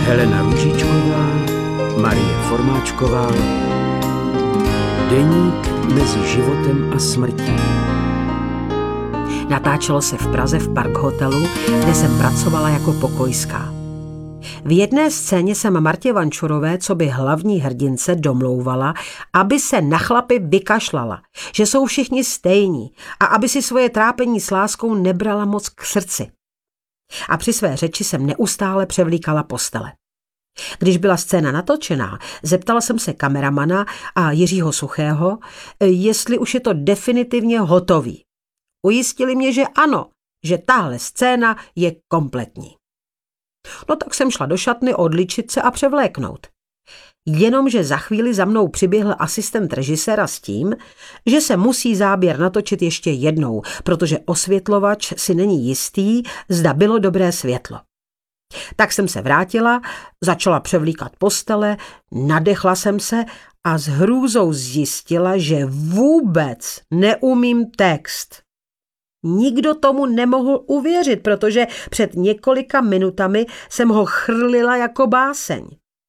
Helena Růžičková, Marie Formáčková. Deník mezi životem a smrtí. Natáčelo se v Praze v Park hotelu, kde jsem pracovala jako pokojská. V jedné scéně jsem Martě Vančurové, co by hlavní hrdince, domlouvala, aby se na chlapy vykašlala, že jsou všichni stejní a aby si svoje trápení s láskou nebrala moc k srdci. A při své řeči jsem neustále převlíkala postele. Když byla scéna natočená, zeptala jsem se kameramana a Jiřího Suchého, jestli už je to definitivně hotový. Ujistili mě, že ano, že tahle scéna je kompletní. No tak jsem šla do šatny odličit se a převléknout. Jenomže za chvíli za mnou přiběhl asistent režiséra s tím, že se musí záběr natočit ještě jednou, protože osvětlovač si není jistý, zda bylo dobré světlo. Tak jsem se vrátila, začala převlíkat postele, nadechla jsem se a s hrůzou zjistila, že vůbec neumím text. Nikdo tomu nemohl uvěřit, protože před několika minutami jsem ho chrlila jako báseň.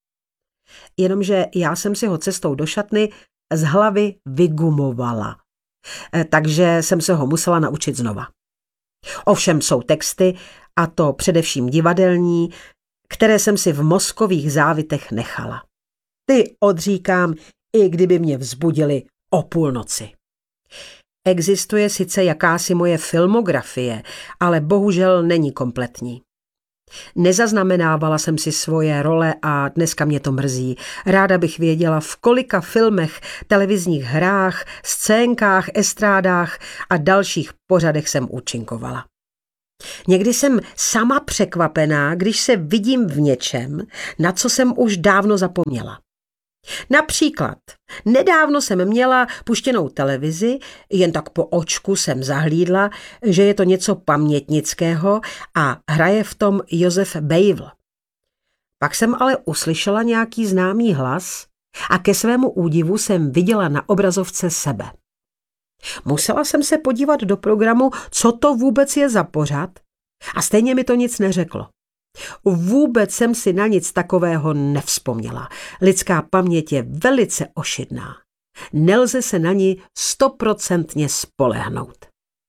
Jenomže já jsem si ho cestou do šatny z hlavy vygumovala. Takže jsem se ho musela naučit znova. Ovšem jsou texty, a to především divadelní, které jsem si v mozkových závitech nechala. Ty odříkám, i kdyby mě vzbudili o půlnoci. Existuje sice jakási moje filmografie, ale bohužel není kompletní. Nezaznamenávala jsem si svoje role a dneska mě to mrzí. Ráda bych věděla, v kolika filmech, televizních hrách, scénkách, estrádách a dalších pořadech jsem účinkovala. Někdy jsem sama překvapená, když se vidím v něčem, na co jsem už dávno zapomněla. Například, nedávno jsem měla puštěnou televizi, jen tak po očku jsem zahlídla, že je to něco pamětnického a hraje v tom Josef Bejvl. Pak jsem ale uslyšela nějaký známý hlas a ke svému údivu jsem viděla na obrazovce sebe. Musela jsem se podívat do programu, co to vůbec je za pořad, a stejně mi to nic neřeklo. Vůbec jsem si na nic takového nevzpomněla. Lidská paměť je velice ošidná. Nelze se na ní 100% spolehnout.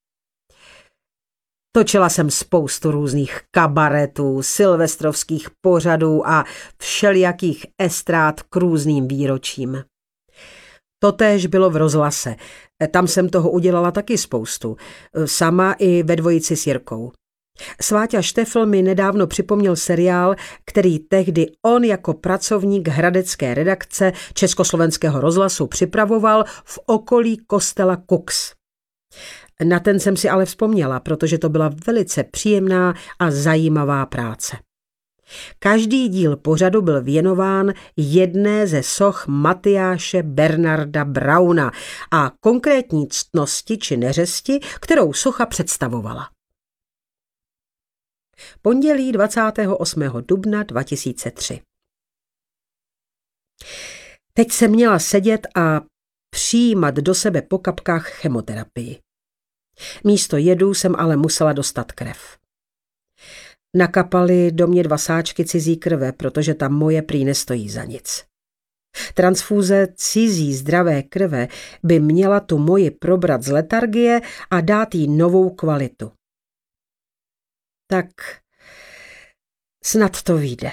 Točila jsem spoustu různých kabaretů, silvestrovských pořadů a všelijakých estrád k různým výročím. Totéž bylo v rozhlase. Tam jsem toho udělala taky spoustu. Sama i ve dvojici s Jirkou. Sváťa Štefl mi nedávno připomněl seriál, který tehdy on jako pracovník hradecké redakce Československého rozhlasu připravoval v okolí kostela Kux. Na ten jsem si ale vzpomněla, protože to byla velice příjemná a zajímavá práce. Každý díl pořadu byl věnován jedné ze soch Matyáše Bernarda Brauna a konkrétní ctnosti či neřesti, kterou socha představovala. Pondělí 28. dubna 2003. Teď jsem měla sedět a přijímat do sebe po kapkách chemoterapii. Místo jedu jsem ale musela dostat krev. Nakapali do mě 2 sáčky cizí krve, protože tam moje prý nestojí za nic. Transfúze cizí zdravé krve by měla tu moji probrat z letargie a dát jí novou kvalitu. Tak snad to vyjde.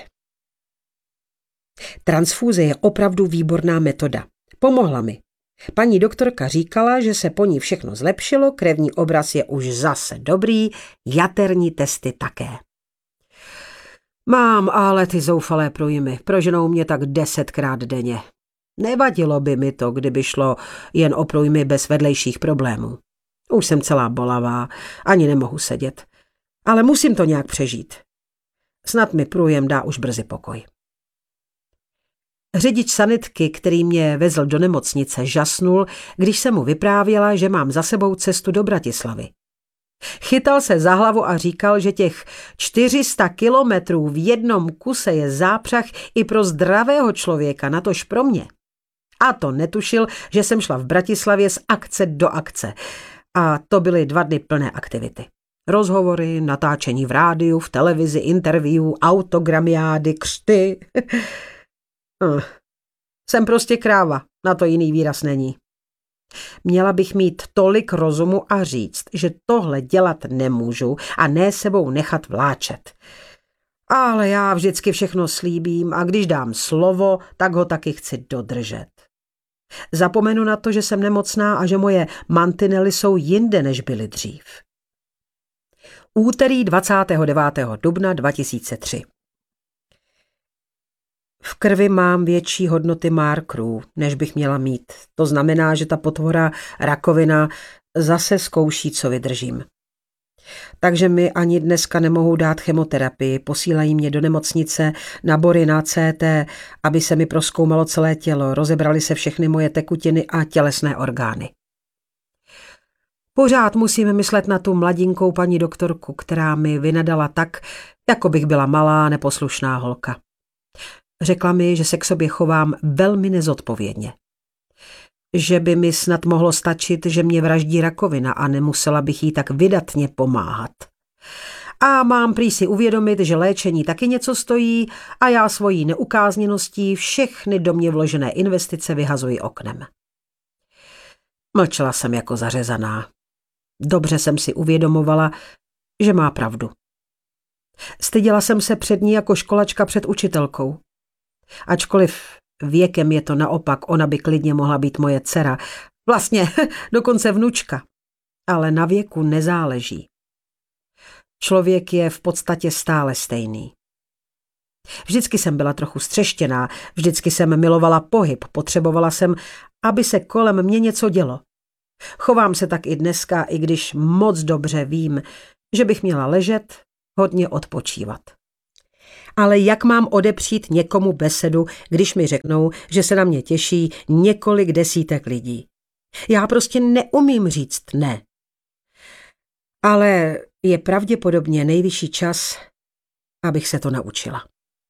Transfúze je opravdu výborná metoda. Pomohla mi. Paní doktorka říkala, že se po ní všechno zlepšilo, krevní obraz je už zase dobrý, jaterní testy také. Mám ale ty zoufalé průjmy, proženou mě tak 10krát denně. Nevadilo by mi to, kdyby šlo jen o průjmy bez vedlejších problémů. Už jsem celá bolavá, ani nemohu sedět. Ale musím to nějak přežít. Snad mi průjem dá už brzy pokoj. Řidič sanitky, který mě vezl do nemocnice, žasnul, když jsem mu vyprávěla, že mám za sebou cestu do Bratislavy. Chytal se za hlavu a říkal, že těch 400 kilometrů v jednom kuse je zápřah i pro zdravého člověka, natož pro mě. A to netušil, že jsem šla v Bratislavě z akce do akce. A to byly 2 dny plné aktivity. Rozhovory, natáčení v rádiu, v televizi, interview, autogramiády, křty. Jsem prostě kráva, na to jiný výraz není. Měla bych mít tolik rozumu a říct, že tohle dělat nemůžu a ne sebou nechat vláčet. Ale já vždycky všechno slíbím a když dám slovo, tak ho taky chci dodržet. Zapomenu na to, že jsem nemocná a že moje mantinely jsou jinde, než byly dřív. Úterý 29. dubna 2003. V krvi mám větší hodnoty markerů, než bych měla mít. To znamená, že ta potvora rakovina zase zkouší, co vydržím. Takže mi ani dneska nemohou dát chemoterapii, posílají mě do nemocnice na bory na CT, aby se mi prozkoumalo celé tělo, rozebrali se všechny moje tekutiny a tělesné orgány. Pořád musím myslet na tu mladinkou paní doktorku, která mi vynadala tak, jako bych byla malá neposlušná holka. Řekla mi, že se k sobě chovám velmi nezodpovědně. Že by mi snad mohlo stačit, že mě vraždí rakovina a nemusela bych jí tak vydatně pomáhat. A mám prý si uvědomit, že léčení taky něco stojí a já svojí neukázněností všechny do mě vložené investice vyhazuji oknem. Mlčela jsem jako zařezaná. Dobře jsem si uvědomovala, že má pravdu. Styděla jsem se před ní jako školačka před učitelkou. Ačkoliv věkem je to naopak, ona by klidně mohla být moje dcera, vlastně dokonce vnučka, ale na věku nezáleží. Člověk je v podstatě stále stejný. Vždycky jsem byla trochu střeštěná, vždycky jsem milovala pohyb, potřebovala jsem, aby se kolem mě něco dělo. Chovám se tak i dneska, i když moc dobře vím, že bych měla ležet, hodně odpočívat. Ale jak mám odepřít někomu besedu, když mi řeknou, že se na mě těší několik desítek lidí? Já prostě neumím říct ne. Ale je pravděpodobně nejvyšší čas, abych se to naučila.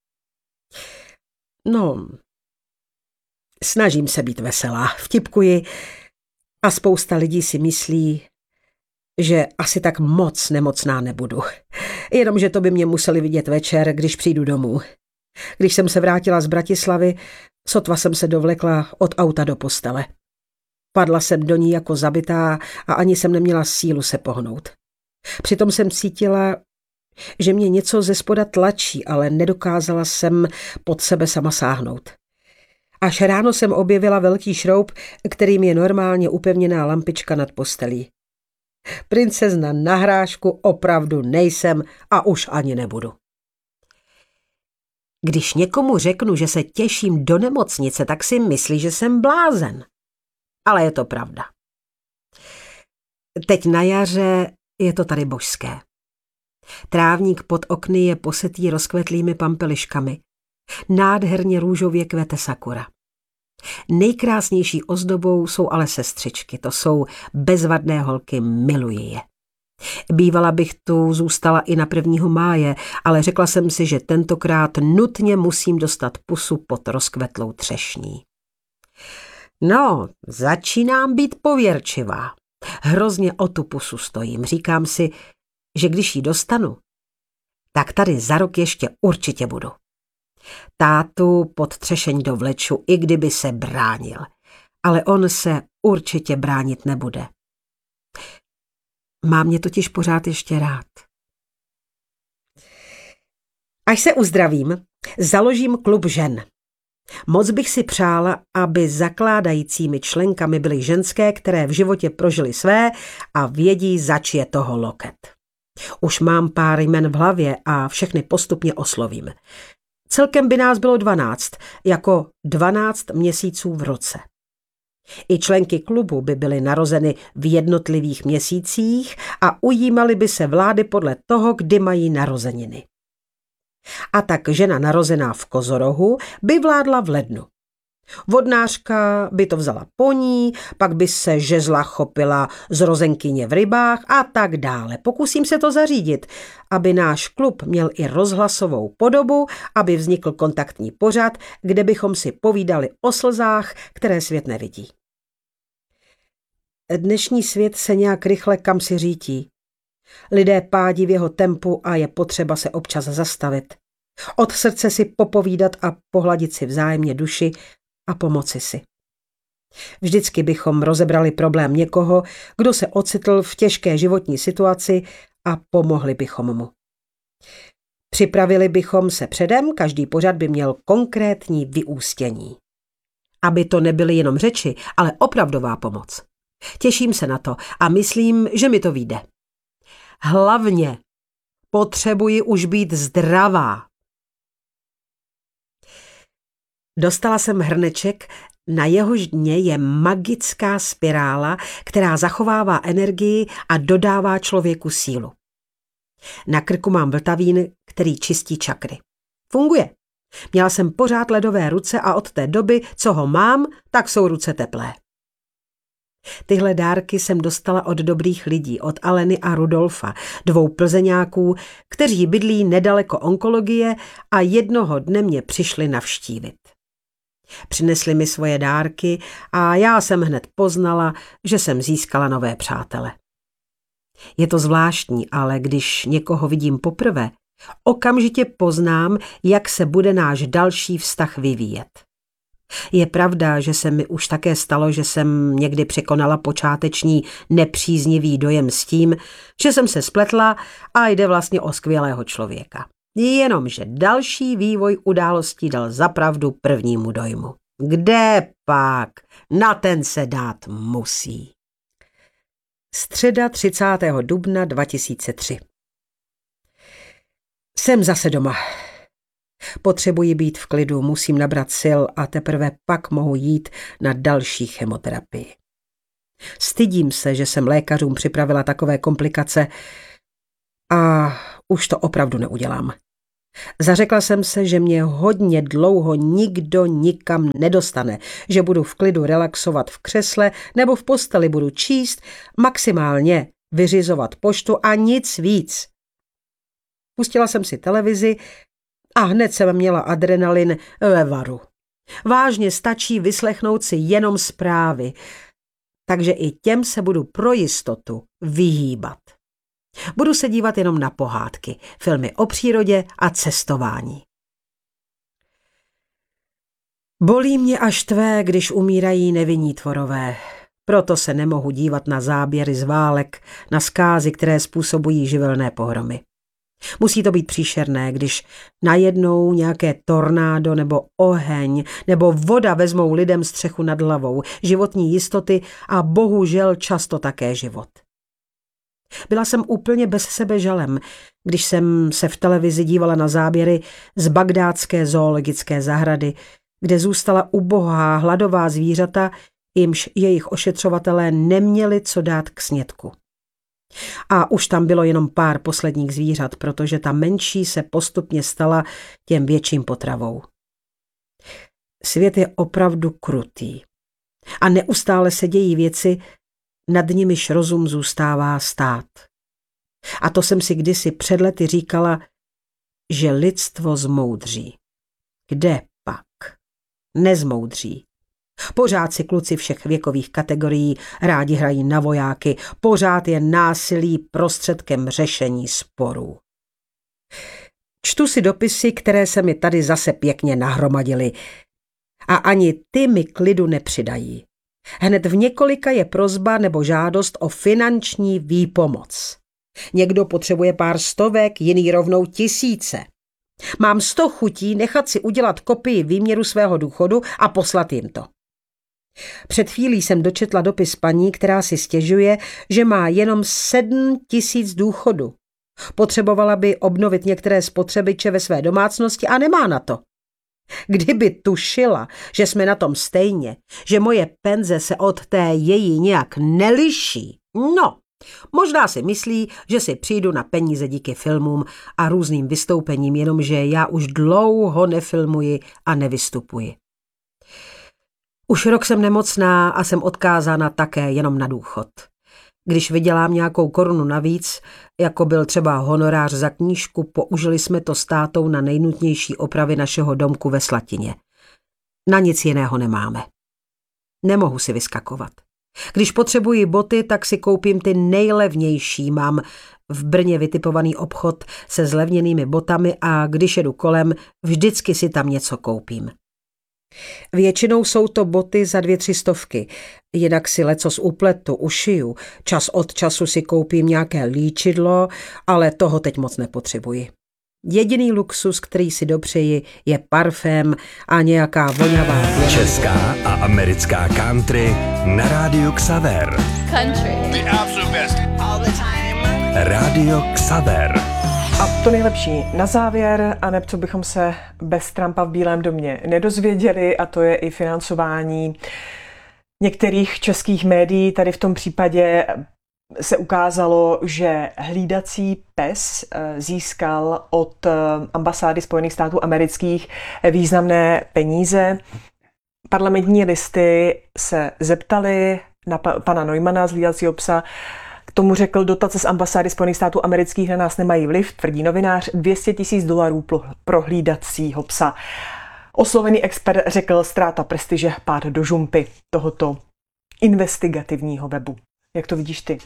No, snažím se být veselá, vtipkuji a spousta lidí si myslí, že asi tak moc nemocná nebudu. Jenomže to by mě museli vidět večer, když přijdu domů. Když jsem se vrátila z Bratislavy, sotva jsem se dovlekla od auta do postele. Padla jsem do ní jako zabitá a ani jsem neměla sílu se pohnout. Přitom jsem cítila, že mě něco ze spoda tlačí, ale nedokázala jsem pod sebe sama sáhnout. Až ráno jsem objevila velký šroub, kterým je normálně upevněná lampička nad postelí. Princezna na hrášku opravdu nejsem a už ani nebudu. Když někomu řeknu, že se těším do nemocnice, tak si myslí, že jsem blázen. Ale je to pravda. Teď na jaře je to tady božské. Trávník pod okny je posetý rozkvetlými pampeliškami. Nádherně růžově kvete sakura. Nejkrásnější ozdobou jsou ale sestřičky, to jsou bezvadné holky, miluji je. Bývala bych tu zůstala i na 1. máje, ale řekla jsem si, že tentokrát nutně musím dostat pusu pod rozkvetlou třešní. No, začínám být pověrčivá. Hrozně o tu pusu stojím. Říkám si, že když ji dostanu, tak tady za rok ještě určitě budu. Tátu pod třešeň dovleču, i kdyby se bránil. Ale on se určitě bránit nebude. Má mě totiž pořád ještě rád. Až se uzdravím, založím klub žen. Moc bych si přála, aby zakládajícími členkami byly ženské, které v životě prožily své a vědí, zač je toho loket. Už mám pár jmen v hlavě a všechny postupně oslovím. Celkem by nás bylo 12, jako 12 měsíců v roce. I členky klubu by byly narozeny v jednotlivých měsících a ujímaly by se vlády podle toho, kdy mají narozeniny. A tak žena narozená v Kozorohu by vládla v lednu. Vodnářka by to vzala po ní, pak by se žezla chopila z rozenkyně v rybách a tak dále. Pokusím se to zařídit, aby náš klub měl i rozhlasovou podobu, aby vznikl kontaktní pořad, kde bychom si povídali o slzách, které svět nevidí. Dnešní svět se nějak rychle kam si řítí. Lidé pádí v jeho tempu a je potřeba se občas zastavit. Od srdce si popovídat a pohladit si vzájemně duši a pomoci si. Vždycky bychom rozebrali problém někoho, kdo se ocitl v těžké životní situaci a pomohli bychom mu. Připravili bychom se předem, každý pořad by měl konkrétní vyústění. Aby to nebyly jenom řeči, ale opravdová pomoc. Těším se na to a myslím, že mi to vyjde. Hlavně potřebuji už být zdravá. Dostala jsem hrneček, na jehož dně je magická spirála, která zachovává energii a dodává člověku sílu. Na krku mám vltavín, který čistí čakry. Funguje. Měla jsem pořád ledové ruce a od té doby, co ho mám, tak jsou ruce teplé. Tyhle dárky jsem dostala od dobrých lidí, od Aleny a Rudolfa, 2 Plzeňáků, kteří bydlí nedaleko onkologie a jednoho dne mě přišli navštívit. Přinesli mi svoje dárky a já jsem hned poznala, že jsem získala nové přátele. Je to zvláštní, ale když někoho vidím poprvé, okamžitě poznám, jak se bude náš další vztah vyvíjet. Je pravda, že se mi už také stalo, že jsem někdy překonala počáteční nepříznivý dojem s tím, že jsem se spletla a jde vlastně o skvělého člověka. Jenomže další vývoj událostí dal zapravdu prvnímu dojmu. Kde pak? Na ten se dát musí. Středa 30. dubna 2003. Jsem zase doma. Potřebuji být v klidu, musím nabrat sil a teprve pak mohu jít na další chemoterapii. Stydím se, že jsem lékařům připravila takové komplikace a už to opravdu neudělám. Zařekla jsem se, že mě hodně dlouho nikdo nikam nedostane, že budu v klidu relaxovat v křesle nebo v posteli budu číst, maximálně vyřizovat poštu a nic víc. Pustila jsem si televizi a hned jsem měla adrenalin ve varu. Vážně stačí vyslechnout si jenom zprávy, takže i těm se budu pro jistotu vyhýbat. Budu se dívat jenom na pohádky, filmy o přírodě a cestování. Bolí mě a štve, když umírají nevinní tvorové. Proto se nemohu dívat na záběry z válek, na zkázy, které způsobují živelné pohromy. Musí to být příšerné, když najednou nějaké tornádo nebo oheň nebo voda vezmou lidem střechu nad hlavou, životní jistoty a bohužel často také život. Byla jsem úplně bez sebe žalem, když jsem se v televizi dívala na záběry z bagdátské zoologické zahrady, kde zůstala ubohá hladová zvířata, jimž jejich ošetřovatelé neměli co dát k snědku. A už tam bylo jenom pár posledních zvířat, protože ta menší se postupně stala těm větším potravou. Svět je opravdu krutý. A neustále se dějí věci, nad nimiž rozum zůstává stát. A to jsem si kdysi před lety říkala, že lidstvo zmoudří. Kde pak? Nezmoudří. Pořád si kluci všech věkových kategorií rádi hrají na vojáky, pořád je násilí prostředkem řešení sporů. Čtu si dopisy, které se mi tady zase pěkně nahromadily a ani ty mi klidu nepřidají. Hned v několika je prosba nebo žádost o finanční výpomoc. Někdo potřebuje pár stovek, jiný rovnou tisíce. Mám 100 chutí nechat si udělat kopii výměru svého důchodu a poslat jim to. Před chvílí jsem dočetla dopis paní, která si stěžuje, že má jenom 7 000 důchodu. Potřebovala by obnovit některé spotřebiče ve své domácnosti a nemá na to. Kdyby tušila, že jsme na tom stejně, že moje penze se od té její nějak neliší, no, možná si myslí, že si přijdu na peníze díky filmům a různým vystoupením, jenomže já už dlouho nefilmuji a nevystupuji. Už rok jsem nemocná a jsem odkázána také jenom na důchod. Když vydělám nějakou korunu navíc, jako byl třeba honorář za knížku, použili jsme to s tátou na nejnutnější opravy našeho domku ve Slatině. Na nic jiného nemáme. Nemohu si vyskakovat. Když potřebuji boty, tak si koupím ty nejlevnější. Mám v Brně vytipovaný obchod se zlevněnými botami a když jedu kolem, vždycky si tam něco koupím. Většinou jsou to boty za 2-3 stovky. Jinak si lecos upletu, ušiju. Čas od času si koupím nějaké líčidlo, ale toho teď moc nepotřebuji. Jediný luxus, který si dopřeji, je parfém a nějaká vonavá věc. Česká a americká country na rádiu Xaver. Country. The absolute best. All the time. Rádio Xaver. A to nejlepší na závěr, aneb co bychom se bez Trumpa v Bílém domě nedozvěděli, a to je i financování některých českých médií. Tady v tom případě se ukázalo, že hlídací pes získal od ambasády Spojených států amerických významné peníze. Parlamentní listy se zeptali na pana Neumana z hlídacího psa. K tomu řekl, dotace z ambasády Spojených států amerických na nás nemají vliv, tvrdí novinář, $200,000 pro hlídacího psa. Oslovený expert řekl, ztráta prestiže, pád do žumpy tohoto investigativního webu. Jak to vidíš ty?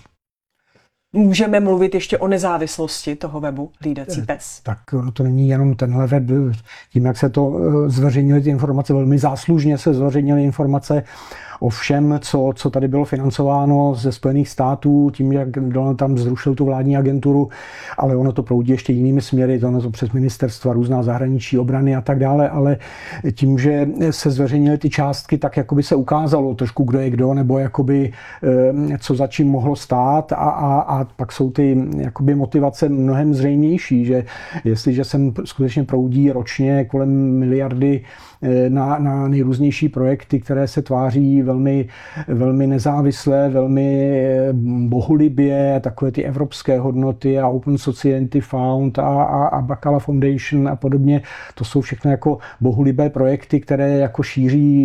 Můžeme mluvit ještě o nezávislosti toho webu Hlídací pes? Tak to není jenom tenhle web. Tím, jak se to zveřejnily ty informace, velmi záslužně se zveřejnily informace o všem, co tady bylo financováno ze Spojených států, tím, jak Donald Trump zrušil tu vládní agenturu, ale ono to proudí ještě jinými směry, to přes ministerstva, různá zahraničí, obrany a tak dále, ale tím, že se zveřejnily ty částky, tak jakoby se ukázalo trošku, kdo je kdo, nebo jakoby co za čím mohlo stát a pak jsou ty jakoby motivace mnohem zřejmější, že jestliže sem skutečně proudí ročně kolem miliardy na nejrůznější projekty, které se tváří velmi, velmi nezávisle, velmi bohulibě, takové ty evropské hodnoty a Open Society Fund a Bacala Foundation a podobně. To jsou všechno jako bohulibé projekty, které jako šíří